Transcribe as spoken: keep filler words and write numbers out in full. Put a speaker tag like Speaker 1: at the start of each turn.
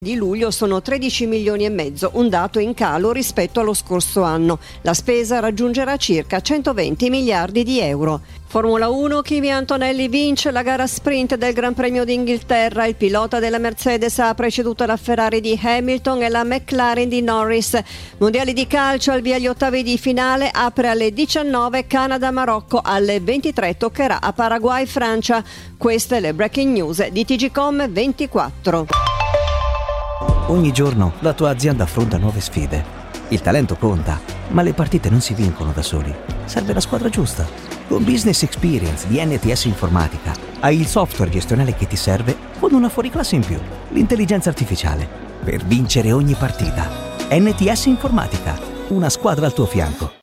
Speaker 1: Di luglio sono tredici milioni e mezzo, un dato in calo rispetto allo scorso anno. La spesa raggiungerà circa centoventi miliardi di euro. Formula uno, Kimi Antonelli vince la gara sprint del Gran Premio d'Inghilterra. Il pilota della Mercedes ha preceduto la Ferrari di Hamilton e la McLaren di Norris. Mondiali di calcio, al via gli ottavi di finale, apre alle diciannove Canada-Marocco, alle ventitré toccherà a Paraguay-Francia. Queste le breaking news di T G Com ventiquattro.
Speaker 2: Ogni giorno la tua azienda affronta nuove sfide. Il talento conta, ma le partite non si vincono da soli. Serve la squadra giusta. Con Business Experience di N T S Informatica hai il software gestionale che ti serve con una fuoriclasse in più, l'intelligenza artificiale, per vincere ogni partita. N T S Informatica, una squadra al tuo fianco.